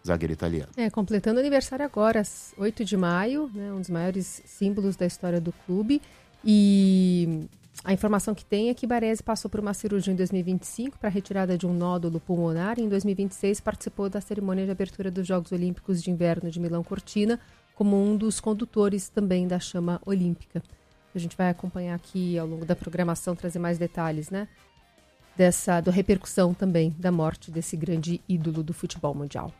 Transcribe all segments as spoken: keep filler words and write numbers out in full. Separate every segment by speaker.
Speaker 1: zagueiro italiano.
Speaker 2: É, completando aniversário agora, oito de maio, né, um dos maiores símbolos da história do clube. E a informação que tem é que Baresi passou por uma cirurgia em dois mil e vinte e cinco para retirada de um nódulo pulmonar e em dois mil e vinte e seis participou da cerimônia de abertura dos Jogos Olímpicos de Inverno de Milão-Cortina como um dos condutores também da chama olímpica. A gente vai acompanhar aqui ao longo da programação, trazer mais detalhes, né? Dessa da repercussão também da morte desse grande ídolo do futebol mundial.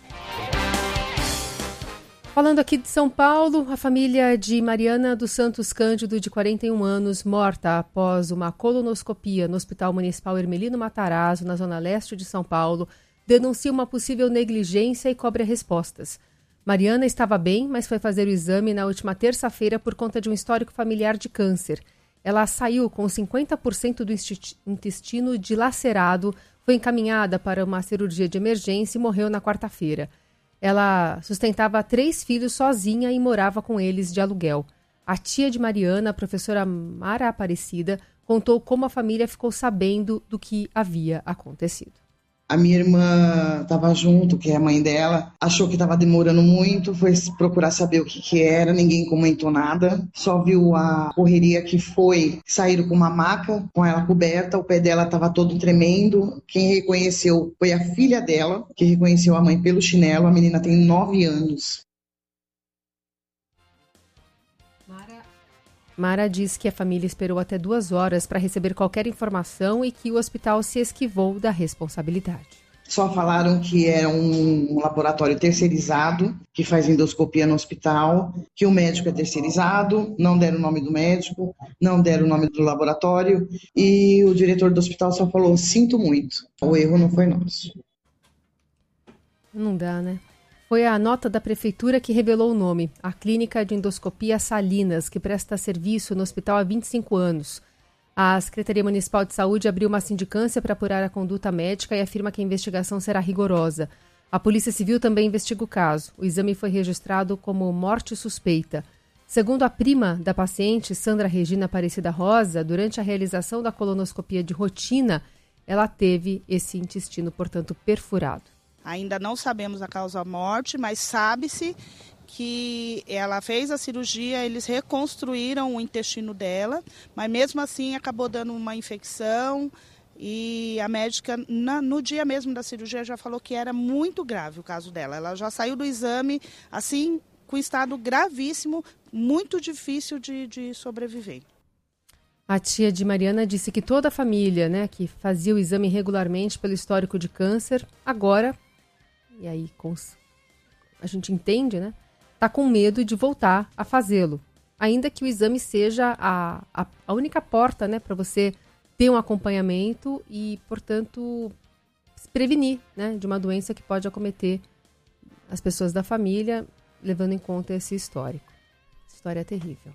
Speaker 2: Falando aqui de São Paulo, a família de Mariana dos Santos Cândido, de quarenta e um anos, morta após uma colonoscopia no Hospital Municipal Hermelino Matarazzo, na zona leste de São Paulo, denuncia uma possível negligência e cobra respostas. Mariana estava bem, mas foi fazer o exame na última terça-feira por conta de um histórico familiar de câncer. Ela saiu com cinquenta por cento do intestino dilacerado, foi encaminhada para uma cirurgia de emergência e morreu na quarta-feira. Ela sustentava três filhos sozinha e morava com eles de aluguel. A tia de Mariana, a professora Mara Aparecida, contou como a família ficou sabendo do que havia acontecido.
Speaker 3: A minha irmã estava junto, que é a mãe dela, achou que estava demorando muito, foi procurar saber o que, que era, ninguém comentou nada, só viu a correria que foi, saíram com uma maca, com ela coberta, o pé dela estava todo tremendo, quem reconheceu foi a filha dela, que reconheceu a mãe pelo chinelo, a menina tem nove anos.
Speaker 2: Mara diz que a família esperou até duas horas para receber qualquer informação e que o hospital se esquivou da responsabilidade.
Speaker 3: Só falaram que era um laboratório terceirizado, que faz endoscopia no hospital, que o médico é terceirizado, não deram o nome do médico, não deram o nome do laboratório e o diretor do hospital só falou, sinto muito, o erro não foi nosso.
Speaker 2: Não dá, né? Foi a nota da prefeitura que revelou o nome, a Clínica de Endoscopia Salinas, que presta serviço no hospital há vinte e cinco anos. A Secretaria Municipal de Saúde abriu uma sindicância para apurar a conduta médica e afirma que a investigação será rigorosa. A Polícia Civil também investiga o caso. O exame foi registrado como morte suspeita. Segundo a prima da paciente, Sandra Regina Aparecida Rosa, durante a realização da colonoscopia de rotina, ela teve esse intestino, portanto, perfurado.
Speaker 4: Ainda não sabemos a causa da morte, mas sabe-se que ela fez a cirurgia, eles reconstruíram o intestino dela, mas mesmo assim acabou dando uma infecção e a médica, na, no dia mesmo da cirurgia, já falou que era muito grave o caso dela. Ela já saiu do exame, assim, com estado gravíssimo, muito difícil de, de sobreviver.
Speaker 2: A tia de Mariana disse que toda a família, né, que fazia o exame regularmente pelo histórico de câncer, agora... E aí a gente entende, né? Está com medo de voltar a fazê-lo. Ainda que o exame seja a, a, a única porta, né, para você ter um acompanhamento e, portanto, se prevenir, né, de uma doença que pode acometer as pessoas da família, levando em conta esse histórico. História terrível.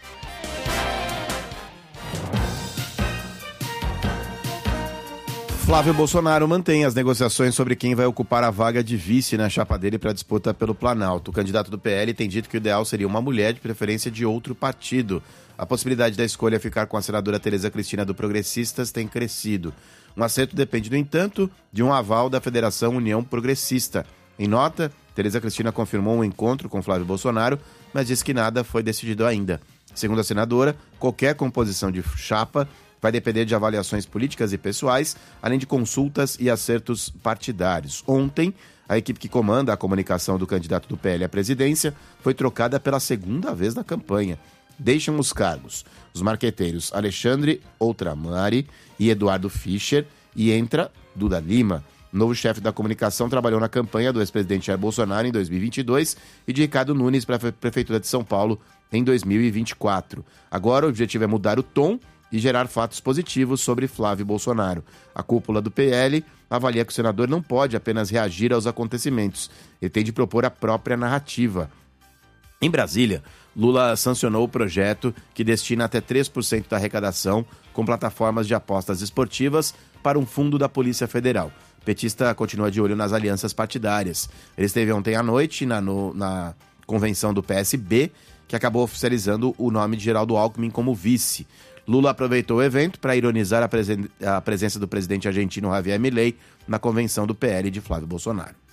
Speaker 1: Flávio Bolsonaro mantém as negociações sobre quem vai ocupar a vaga de vice na chapa dele para a disputa pelo Planalto. O candidato do P L tem dito que o ideal seria uma mulher, de preferência de outro partido. A possibilidade da escolha ficar com a senadora Tereza Cristina do Progressistas tem crescido. Um acerto depende, no entanto, de um aval da Federação União Progressista. Em nota, Tereza Cristina confirmou um encontro com Flávio Bolsonaro, mas disse que nada foi decidido ainda. Segundo a senadora, qualquer composição de chapa vai depender de avaliações políticas e pessoais, além de consultas e acertos partidários. Ontem, a equipe que comanda a comunicação do candidato do P L à presidência foi trocada pela segunda vez na campanha. Deixam os cargos os marqueteiros Alexandre Outramari e Eduardo Fischer e entra Duda Lima. O novo chefe da comunicação trabalhou na campanha do ex-presidente Jair Bolsonaro em dois mil e vinte e dois e de Ricardo Nunes para a Prefeitura de São Paulo em dois mil e vinte e quatro. Agora o objetivo é mudar o tom e gerar fatos positivos sobre Flávio Bolsonaro. A cúpula do P L avalia que o senador não pode apenas reagir aos acontecimentos, ele tem de propor a própria narrativa. Em Brasília, Lula sancionou o projeto que destina até três por cento da arrecadação com plataformas de apostas esportivas para um fundo da Polícia Federal. O petista continua de olho nas alianças partidárias. Ele esteve ontem à noite na, no, na convenção do P S B, que acabou oficializando o nome de Geraldo Alckmin como vice. Lula aproveitou o evento para ironizar a, presen- a presença do presidente argentino Javier Milei na convenção do P L de Flávio Bolsonaro.